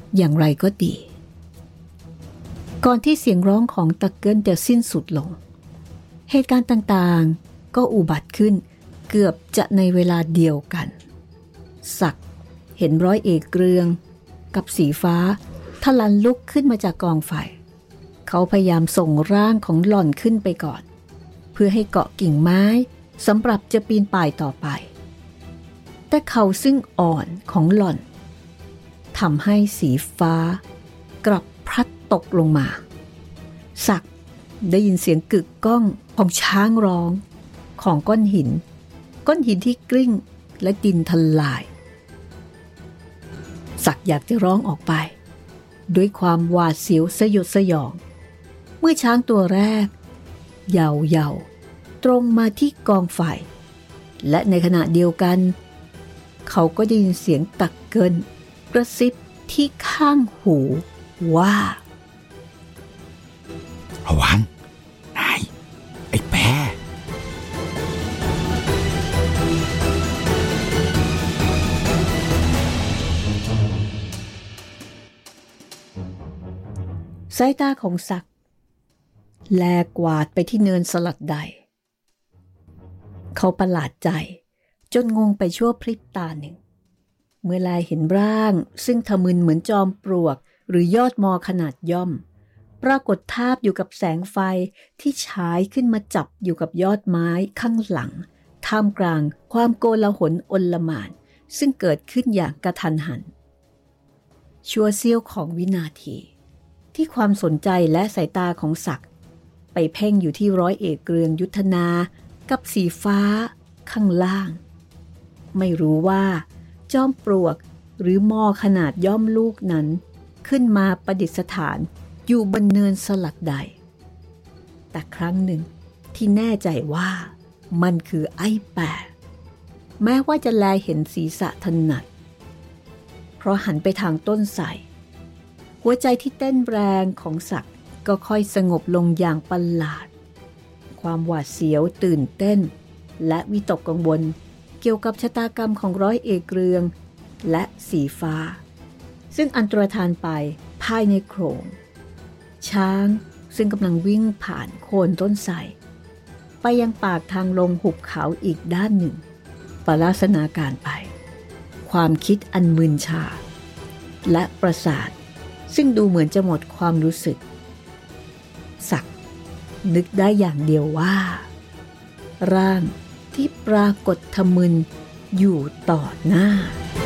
อย่างไรก็ดีก่อนที่เสียงร้องของตะเกิลจะสิ้นสุดลงเหตุการณ์ต่างๆก็อุบัติขึ้นเกือบจะในเวลาเดียวกันศักดิ์เห็นร้อยเอกเกรืองกับสีฟ้าทะลันลุกขึ้นมาจากกองไฟเขาพยายามส่งร่างของหล่อนขึ้นไปก่อนเพื่อให้เกาะกิ่งไม้สำหรับจะปีนป่ายต่อไปแต่เขาซึ่งอ่อนของหล่อนทำให้สีฟ้ากลับพลัดตกลงมาศักดิ์ได้ยินเสียงกึกก้องของช้างร้องของก้อนหินที่กลิ้งและดินทลายศักดิ์อยากจะร้องออกไปด้วยความหวาดเสียวสยดสยองเมื่อช้างตัวแรกเหย่าตรงมาที่กองไฟและในขณะเดียวกันเขาก็ได้ยินเสียงตักเกินกระซิบที่ข้างหูว่าระวังนายไอ้แปรสายตาของศักดิ์แลกวาดไปที่เนินสลัดใดเขาประหลาดใจจนงงไปชั่วพริบตาหนึ่งเมื่อแลเห็นร่างซึ่งทะมึนเหมือนจอมปลวกหรือยอดมอขนาดย่อมปรากฏทาบอยู่กับแสงไฟที่ฉายขึ้นมาจับอยู่กับยอดไม้ข้างหลังท่ามกลางความโกลาหลอลหม่านซึ่งเกิดขึ้นอย่างกระทันหันชั่วเสี้ยวของวินาทีที่ความสนใจและสายตาของศักดิ์ไปเพ่งอยู่ที่ร้อยเอกเกรืองยุทธนากับสีฟ้าข้างล่างไม่รู้ว่าจอมปลวกหรือมอขนาดย่อมลูกนั้นขึ้นมาประดิษฐานอยู่บนเนินสลักใดแต่ครั้งหนึ่งที่แน่ใจว่ามันคือไอ้แปะแม้ว่าจะแลเห็นศีรษะถนัดเพราะหันไปทางต้นไทรหัวใจที่เต้นแรงของศักดิ์ก็ค่อยสงบลงอย่างประหลาดความหวาดเสียวตื่นเต้นและวิตกกังวลเกี่ยวกับชะตากรรมของร้อยเอกเกรืองและสีฟ้าซึ่งอันตรธานไปภายในโขลงช้างซึ่งกำลังวิ่งผ่านโคนต้นไทรไปยังปากทางลงหุบเขาอีกด้านหนึ่งประลาสนาการไปความคิดอันมึนชาและประสาทซึ่งดูเหมือนจะหมดความรู้สึกศักดิ์นึกได้อย่างเดียวว่าร่างที่ปรากฏทะมึนอยู่ต่อหน้า